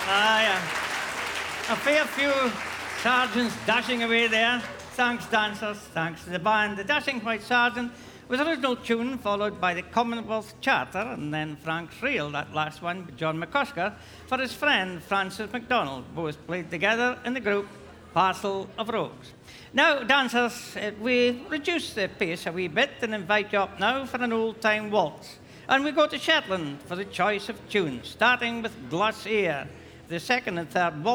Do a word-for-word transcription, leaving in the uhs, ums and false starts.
Aye, a fair few sergeants dashing away there. Thanks, dancers. Thanks to the band. The Dashing White Sergeant was original tune, followed by the Commonwealth Charter, and then Frank's Reel, that last one, by John McCusker, for his friend Francis MacDonald, both played together in the group Parcel of Rose. Now, dancers, uh, we reduce the pace a wee bit and invite you up now for an old-time waltz. And we go to Shetland for the choice of tunes, starting with Gloss Ear, the second and third waltz.